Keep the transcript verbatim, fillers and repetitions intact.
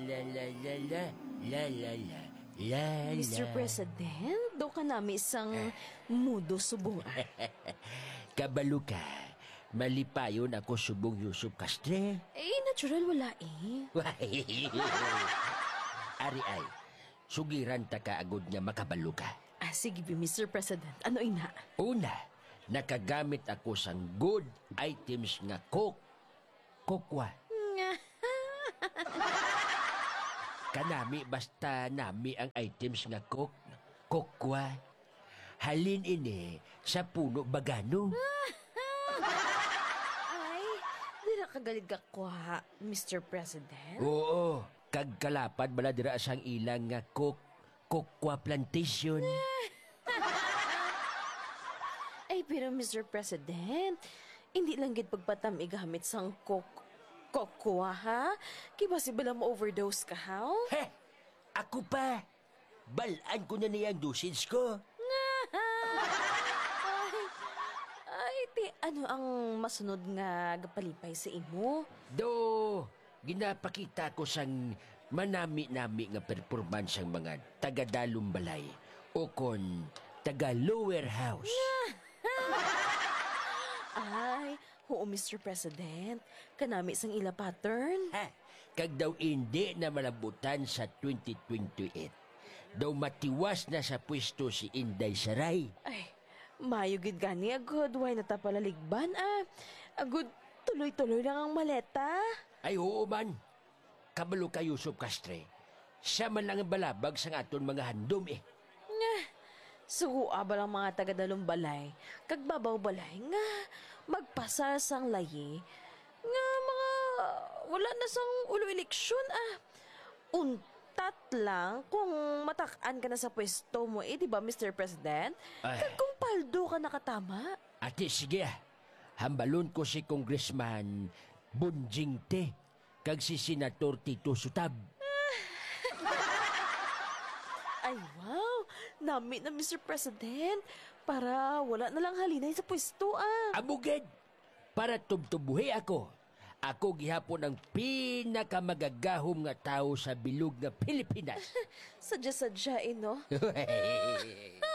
la la la la la la la la mister la. President, do ka nami isang mudo subong. Kabalo ka. Malipayon ako subong Yusuf Castre. Eh, natural wala eh. Ari ay, sugiran ta ka agod nga makabalo ka. Ah, sige, mister President. Ano ina? Una, nakagamit ako sang good items nga cook. Kokwa. Kanami basta nami ang items nga cook. Kokwa. Halin ini sa puno bagano. Ay, di na kagalig ka kwa, mister President. Oo, kagkalapad bala dira sang ilang nga cook. Kokwa plantation. Ay, pero mister President, hindi lang gid pagpatam igamit sang kok kokwa, ha? Kiba si bala mo overdose ka, ha? Heh, ako pa. Balaan ko na niyang dosage ko. ay, ay, ti, ano ang masunod nga gapalipay sa imo? Do, ginapakita ko sang manami-nami nga performance ang mga taga-dalong balay o kon taga-lower house. Ay, oo, mister President. Kanami sang ila pattern. Ha, kag daw hindi na malabutan sa twenty twenty-eight. Daw matiwas na sa pwesto si Inday Saray. Ay, mayo gid gani agud. Why na ta palaligban, ah? Agud, tuloy-tuloy lang ang maleta. Ay oo man, kabalo ka Yusuf Castre. Siya man lang ang balabag sa aton mga handom eh. Nga, suwa ba lang mga taga-dalong balay, kagbabaw balay nga, magpasa sang layi, nga mga wala na sang ulo eleksyon ah. Untat lang kung matak-an ka na sa pwesto mo eh, di ba mister President? Ay. Kag kung paldo ka nakatama. Ate, sige ah. Hambalon ko si Congressman Bunjing Te kag si Senator Tito Sutab. Ay, wow! Nami na, mister President. Para wala na lang halinay sa pwesto, ah. Amugid! Para tubtubuhi ako. Ako gihapon ang pinakamagagahom nga tao sa bilog nga Pilipinas. Sadya-sadya, eh, no?